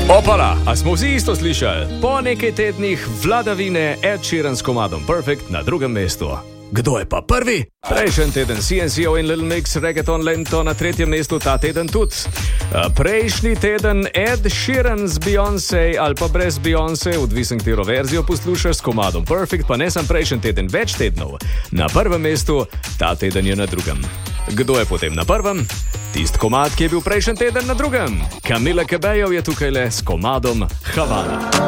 Opala, a smo vsi isto slišali? Po nekaj tednih vladavine Ed Sheeran s komadom Perfect na drugem mestu. Kdo je pa prvi? Prejšnji teden CNCO in Little Mix, Reggaeton Lento na tretjem mestu, ta teden tudi. Prejšnji teden Ed Sheeran z Beyoncé ali pa brez Beyoncé, odvisen katero verzijo poslušaš, s komadom Perfect, pa ne sam prejšnji teden, več tednov. Na prvem mestu, ta teden je na drugem. Kdo je potem na prvem? Tist komad, ki je bil prejšnji teden na drugem. Camila Cabello je tukaj le s komadom Havana.